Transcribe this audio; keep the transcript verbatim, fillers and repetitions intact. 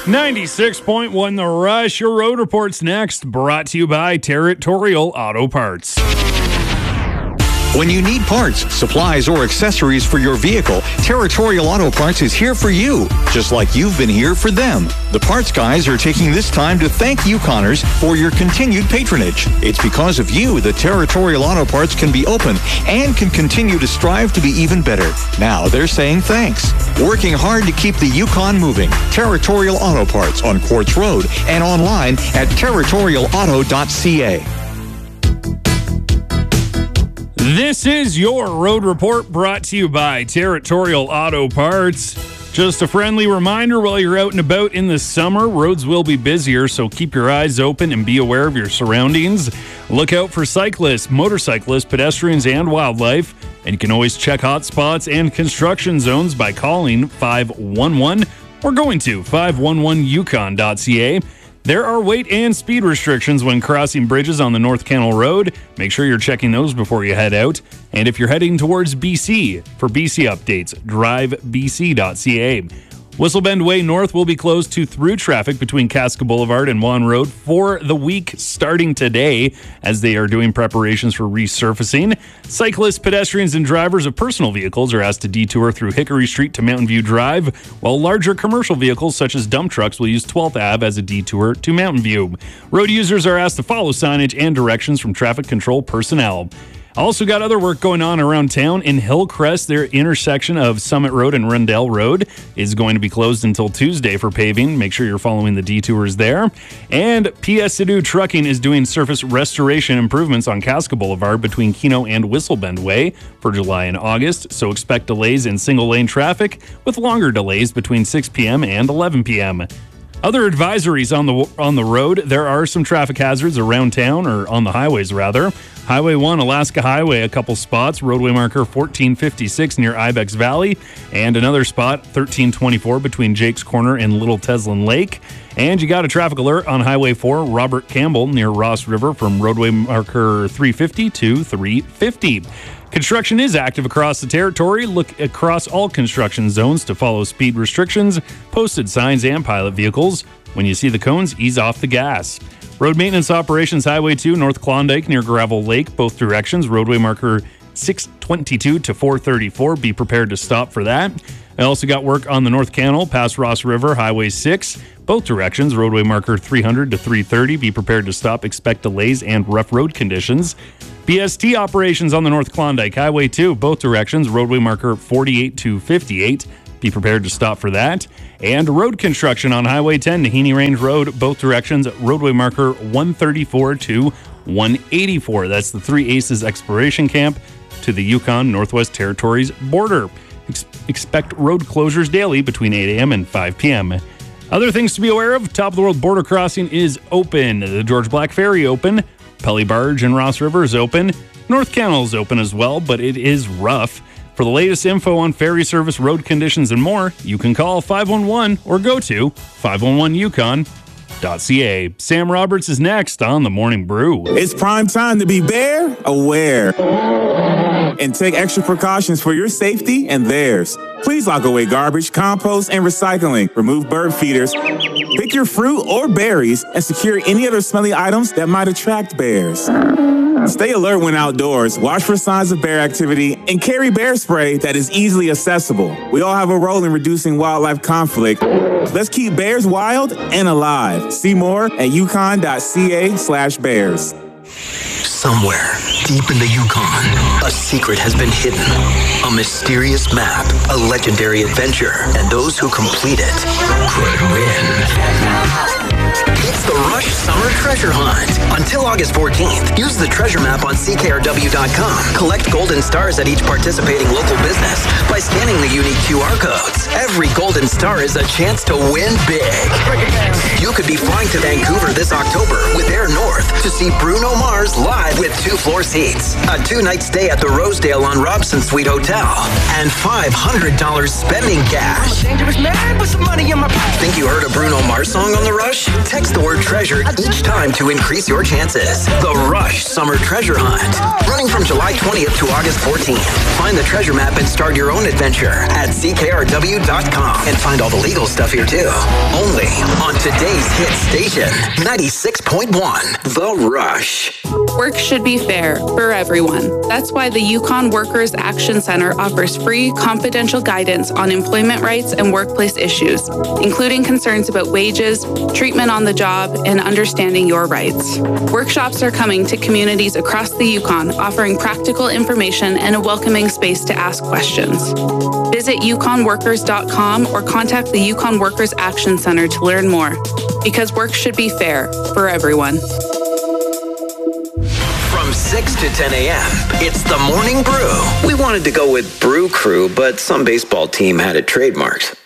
ninety-six point one The Rush. Your road report's next, brought to you by Territorial Auto Parts. When you need parts, supplies, or accessories for your vehicle, Territorial Auto Parts is here for you, just like you've been here for them. The parts guys are taking this time to thank Yukoners for your continued patronage. It's because of you that Territorial Auto Parts can be open and can continue to strive to be even better. Now they're saying thanks. Working hard to keep the Yukon moving. Territorial Auto Parts on Quartz Road and online at territorial auto dot c a. This is your road report brought to you by Territorial Auto Parts. Just a friendly reminder, while you're out and about in the summer, roads will be busier, so keep your eyes open and be aware of your surroundings. Look out for cyclists, motorcyclists, pedestrians, and wildlife. And you can always check hot spots and construction zones by calling five one one or going to five one one yukon dot c a. There are weight and speed restrictions when crossing bridges on the North Canal Road. Make sure you're checking those before you head out. And if you're heading towards B C, for B C updates, drive b c dot c a. Whistlebend Way North will be closed to through traffic between Casca Boulevard and Vaughan Road for the week starting today, as they are doing preparations for resurfacing. Cyclists, pedestrians, and drivers of personal vehicles are asked to detour through Hickory Street to Mountain View Drive, while larger commercial vehicles such as dump trucks will use twelfth Avenue as a detour to Mountain View. Road users are asked to follow signage and directions from traffic control personnel. Also got other work going on around town. In Hillcrest, their intersection of Summit Road and Rundell Road is going to be closed until Tuesday for paving. Make sure you're following the detours there. And P S Sidhu Trucking is doing surface restoration improvements on Casca Boulevard between Keno and Whistlebend Way for July and August, so expect delays in single-lane traffic with longer delays between six p.m. and eleven p.m. Other advisories on the on the road. There are some traffic hazards around town, or on the highways rather. Highway one, Alaska Highway, a couple spots. Roadway marker fourteen fifty-six near Ibex Valley, and another spot, thirteen twenty-four between Jake's Corner and Little Teslin Lake. And you got a traffic alert on Highway four, Robert Campbell near Ross River from roadway marker three fifty to three fifty. Construction is active across the territory. Look across all construction zones to follow speed restrictions, posted signs, and pilot vehicles. When you see the cones, ease off the gas. Road maintenance operations, Highway two, North Klondike near Gravel Lake, both directions. Roadway marker six twenty-two to four thirty-four. Be prepared to stop for that. I also got work on the North Canal past Ross River, Highway six, both directions. Roadway marker three hundred to three thirty. Be prepared to stop. Expect delays and rough road conditions. B S T operations on the North Klondike, Highway two, both directions. Roadway marker forty-eight to fifty-eight. Be prepared to stop for that. And road construction on Highway ten, Nahanni Range Road, both directions. Roadway marker one thirty-four to one eighty-four. That's the Three Aces Exploration Camp to the Yukon Northwest Territories border. Ex- expect road closures daily between eight a.m. and five p.m. Other things to be aware of: Top of the World border crossing is open. The George Black Ferry open. Pelly Barge and Ross River is open. North Canal is open as well, but it is rough. For the latest info on ferry service, road conditions, and more, you can call five one one or go to five one one yukon dot c a. Sam Roberts is next on The Morning Brew. It's prime time to be bear aware and take extra precautions for your safety and theirs. Please lock away garbage, compost, and recycling. Remove bird feeders. Pick your fruit or berries and secure any other smelly items that might attract bears. Stay alert when outdoors, watch for signs of bear activity, and carry bear spray that is easily accessible. We all have a role in reducing wildlife conflict. Let's keep bears wild and alive. See more at yukon dot c a slash bears. Somewhere deep in the Yukon, a secret has been hidden. A mysterious map, a legendary adventure, and those who complete it could win. It's the Rush Summer Treasure Hunt. Until August fourteenth, use the treasure map on c k r w dot com. Collect golden stars at each participating local business by scanning the unique Q R codes. Every golden star is a chance to win big. You could be flying to Vancouver this October with Air North to see Bruno Mars live with two floor seats, a two-night stay at the Rosedale on Robson Suite Hotel, and five hundred dollars spending cash. I'm a dangerous man with some money in my pocket. Think you You heard a Bruno Mars song on The Rush? Text the word treasure each time to increase your chances. The Rush Summer Treasure Hunt. Running from July twentieth to August fourteenth. Find the treasure map and start your own adventure at C K R W dot com. And find all the legal stuff here too. Only on today's hit station, ninety-six point one, The Rush. Work should be fair for everyone. That's why the Yukon Workers Action Center offers free, confidential guidance on employment rights and workplace issues, including concerns about wages, treatment on the job, and understanding your rights. Workshops are coming to communities across the Yukon, offering practical information and a welcoming space to ask questions. Visit Yukon Workers dot com or contact the Yukon Workers Action Center to learn more, because work should be fair for everyone. From six to ten a.m., it's the Morning Brew. We wanted to go with Brew Crew, but some baseball team had it trademarked.